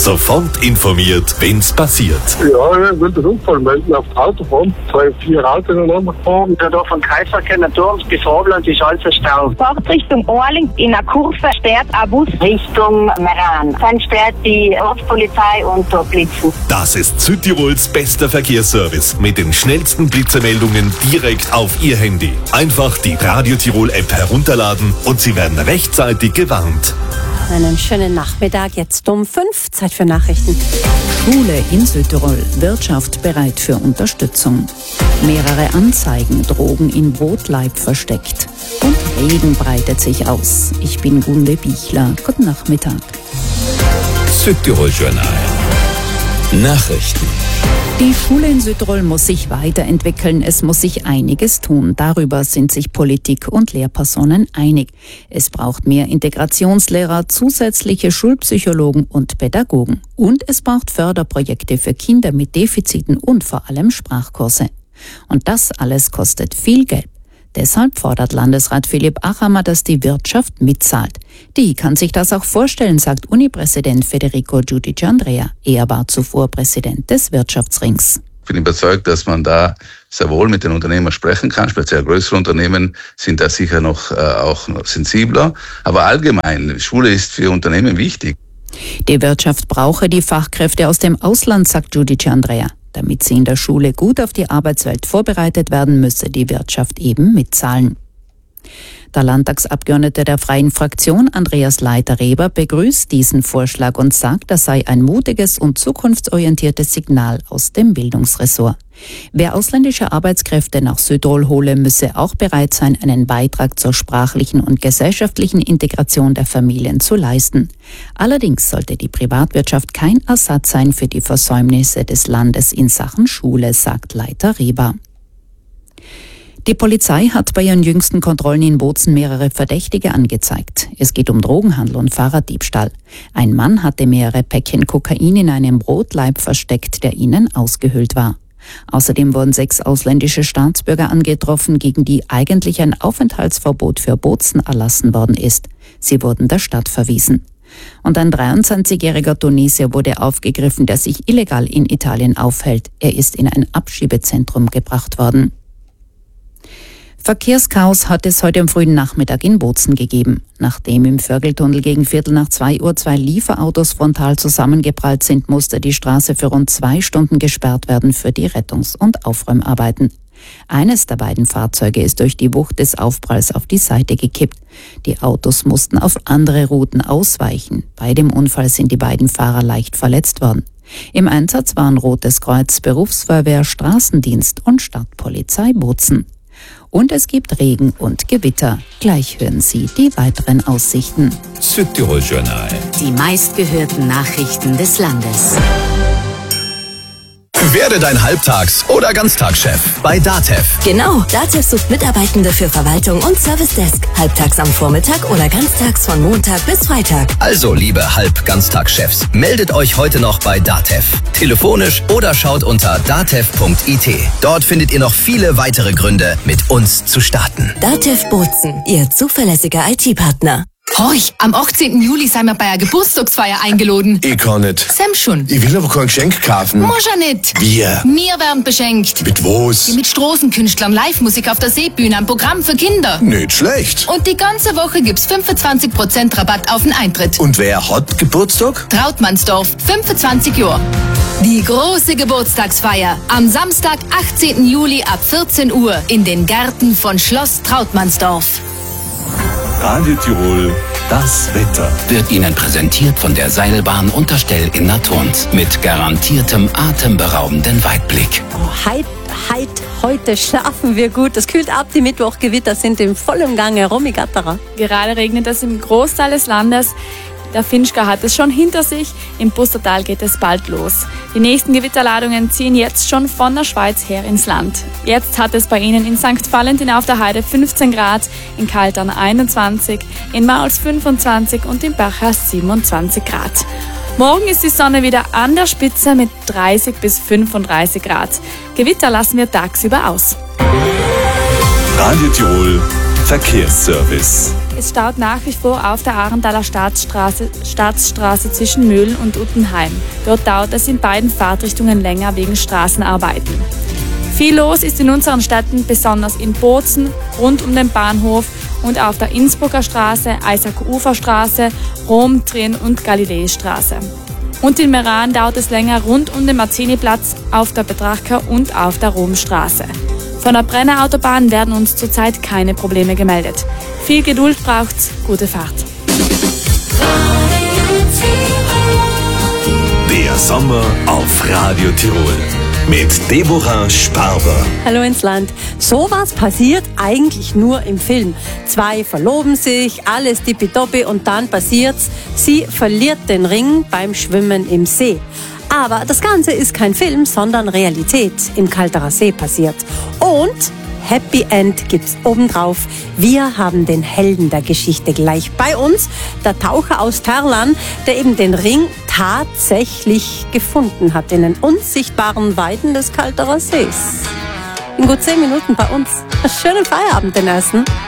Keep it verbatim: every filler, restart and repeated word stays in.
Sofort informiert, wenn's passiert. Ja, ich will das Unfall melden auf der Autobahn. Zwei, vier Autos ineinander gefahren. Da von Kreisverkehr Naturms bis Vorland ist alles verstaut. Fahrt Richtung Orling in einer Kurve steht ein Bus Richtung Meran. Dann steht die Ortspolizei und da blitzen. Das ist Südtirols bester Verkehrsservice mit den schnellsten Blitzemeldungen direkt auf Ihr Handy. Einfach die Radio Tirol App herunterladen und Sie werden rechtzeitig gewarnt. Einen schönen Nachmittag, jetzt um fünf, Zeit für Nachrichten. Schule in Südtirol, Wirtschaft bereit für Unterstützung. Mehrere Anzeigen, Drogen in Brotleib versteckt. Und Regen breitet sich aus. Ich bin Gunde Bichler. Guten Nachmittag. Südtirol Journal. Nachrichten. Die Schule in Südtirol muss sich weiterentwickeln. Es muss sich einiges tun. Darüber sind sich Politik und Lehrpersonen einig. Es braucht mehr Integrationslehrer, zusätzliche Schulpsychologen und Pädagogen. Und es braucht Förderprojekte für Kinder mit Defiziten und vor allem Sprachkurse. Und das alles kostet viel Geld. Deshalb fordert Landesrat Philipp Achammer, dass die Wirtschaft mitzahlt. Die kann sich das auch vorstellen, sagt Uni-Präsident Federico Giudice-Andrea. Er war zuvor Präsident des Wirtschaftsrings. Ich bin überzeugt, dass man da sehr wohl mit den Unternehmern sprechen kann. Speziell größere Unternehmen sind da sicher noch äh, auch noch sensibler. Aber allgemein, Schule ist für Unternehmen wichtig. Die Wirtschaft brauche die Fachkräfte aus dem Ausland, sagt Giudice-Andrea. Damit sie in der Schule gut auf die Arbeitswelt vorbereitet werden, müsse die Wirtschaft eben mitzahlen. Der Landtagsabgeordnete der Freien Fraktion, Andreas Leiter-Reber, begrüßt diesen Vorschlag und sagt, das sei ein mutiges und zukunftsorientiertes Signal aus dem Bildungsressort. Wer ausländische Arbeitskräfte nach Südtirol hole, müsse auch bereit sein, einen Beitrag zur sprachlichen und gesellschaftlichen Integration der Familien zu leisten. Allerdings sollte die Privatwirtschaft kein Ersatz sein für die Versäumnisse des Landes in Sachen Schule, sagt Leiter-Reber. Die Polizei hat bei ihren jüngsten Kontrollen in Bozen mehrere Verdächtige angezeigt. Es geht um Drogenhandel und Fahrraddiebstahl. Ein Mann hatte mehrere Päckchen Kokain in einem Brotleib versteckt, der ihnen ausgehöhlt war. Außerdem wurden sechs ausländische Staatsbürger angetroffen, gegen die eigentlich ein Aufenthaltsverbot für Bozen erlassen worden ist. Sie wurden der Stadt verwiesen. Und ein dreiundzwanzigjähriger Tunesier wurde aufgegriffen, der sich illegal in Italien aufhält. Er ist in ein Abschiebezentrum gebracht worden. Verkehrschaos hat es heute am frühen Nachmittag in Bozen gegeben. Nachdem im Vörgeltunnel gegen Viertel nach zwei Uhr zwei Lieferautos frontal zusammengeprallt sind, musste die Straße für rund zwei Stunden gesperrt werden für die Rettungs- und Aufräumarbeiten. Eines der beiden Fahrzeuge ist durch die Wucht des Aufpralls auf die Seite gekippt. Die Autos mussten auf andere Routen ausweichen. Bei dem Unfall sind die beiden Fahrer leicht verletzt worden. Im Einsatz waren Rotes Kreuz, Berufsfeuerwehr, Straßendienst und Stadtpolizei Bozen. Und es gibt Regen und Gewitter. Gleich hören Sie die weiteren Aussichten. Südtirol Journal. Die meistgehörten Nachrichten des Landes. Werde dein Halbtags- oder Ganztagschef bei DATEV. Genau, DATEV sucht Mitarbeitende für Verwaltung und Service Desk. Halbtags am Vormittag oder ganztags von Montag bis Freitag. Also, liebe Halb-Ganztagschefs, meldet euch heute noch bei DATEV. Telefonisch oder schaut unter datev punkt it. Dort findet ihr noch viele weitere Gründe, mit uns zu starten. DATEV Bozen, Ihr zuverlässiger I T-Partner. Horch, am achtzehnten Juli sind wir bei einer Geburtstagsfeier eingeladen. Ich kann nicht. Sam schon. Ich will aber kein Geschenk kaufen. Muss ja nicht. Wir? Wir werden beschenkt. Mit was? Mit Straßenkünstlern, Live-Musik auf der Seebühne, ein Programm für Kinder. Nicht schlecht. Und die ganze Woche gibt's fünfundzwanzig Prozent Rabatt auf den Eintritt. Und wer hat Geburtstag? Trautmannsdorf, fünfundzwanzig Jahre. Die große Geburtstagsfeier am Samstag, achtzehnten Juli ab vierzehn Uhr in den Gärten von Schloss Trautmannsdorf. Radio Tirol, das Wetter. Wird Ihnen präsentiert von der Seilbahn Unterstell in Naturns mit garantiertem atemberaubenden Weitblick. Oh, heit, heit, heute schlafen wir gut. Es kühlt ab, die Mittwochgewitter sind im vollen Gange. Romy Gatterer. Gerade regnet es im Großteil des Landes. Der Finchgau hat es schon hinter sich, im Pustertal geht es bald los. Die nächsten Gewitterladungen ziehen jetzt schon von der Schweiz her ins Land. Jetzt hat es bei Ihnen in Sankt Valentin auf der Heide fünfzehn Grad, in Kaltern einundzwanzig, in Mauls fünfundzwanzig und in Bachhaus siebenundzwanzig Grad. Morgen ist die Sonne wieder an der Spitze mit dreißig bis fünfunddreißig Grad. Gewitter lassen wir tagsüber aus. Radio Tirol, Verkehrsservice. Es staut nach wie vor auf der Arentaler Staatsstraße, Staatsstraße zwischen Möhlen und Uttenheim. Dort dauert es in beiden Fahrtrichtungen länger wegen Straßenarbeiten. Viel los ist in unseren Städten, besonders in Bozen, rund um den Bahnhof und auf der Innsbrucker Straße, Eisacker Uferstraße, Rom, Trien und Galileistraße. Und in Meran dauert es länger rund um den Marziniplatz, auf der Petrarca und auf der Romstraße. Von der Brenner Autobahn werden uns zurzeit keine Probleme gemeldet. Viel Geduld braucht's, gute Fahrt. Der Sommer auf Radio Tirol mit Deborah Sparber. Hallo ins Land. Sowas passiert eigentlich nur im Film. Zwei verloben sich, alles tippitoppi und dann passiert's. Sie verliert den Ring beim Schwimmen im See. Aber das Ganze ist kein Film, sondern Realität. Im Kalterer See passiert. Und Happy End gibt's obendrauf. Wir haben den Helden der Geschichte gleich bei uns, der Taucher aus Terlan, der eben den Ring tatsächlich gefunden hat in den unsichtbaren Weiten des Kalterer Sees. In gut zehn Minuten bei uns. Schönen Feierabend, den ersten.